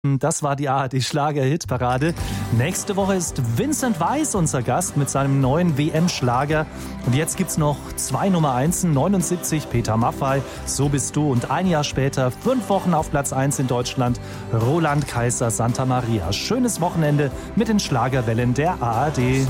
Das war die ARD-Schlager-Hitparade. Nächste Woche ist Vincent Weiss unser Gast mit seinem neuen WM-Schlager. Und jetzt gibt's noch 2 Nummer 1, 79 Peter Maffay, So bist du. Und ein Jahr später, 5 Wochen auf Platz 1 in Deutschland, Roland Kaiser, Santa Maria. Schönes Wochenende mit den Schlagerwellen der ARD.